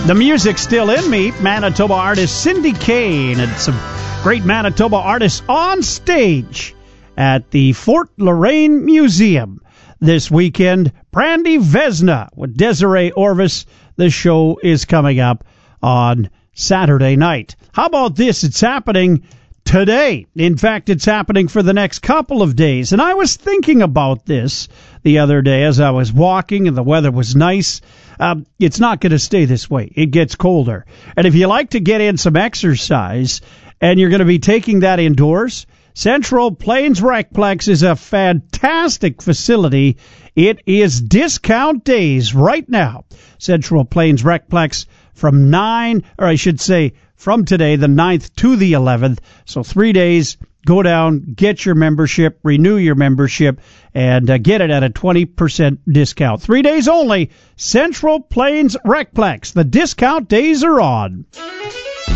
The music's still in me. Manitoba artist Cindy Kane and some great Manitoba artists on stage at the Fort Lorraine Museum this weekend. Brandy Vesna with Desiree Orvis. The show is coming up on Saturday night. How about this? It's happening today. In fact, it's happening for the next couple of days. And I was thinking about this the other day as I was walking and the weather was nice. It's not going to stay this way. It gets colder. And if you like to get in some exercise and you're going to be taking that indoors, Central Plains Recplex is a fantastic facility. It is discount days right now. Central Plains Recplex from from today, the 9th to the 11th. So 3 days. Go down, get your membership, renew your membership, and get it at a 20% discount. 3 days only. Central Plains Recplex. The discount days are on.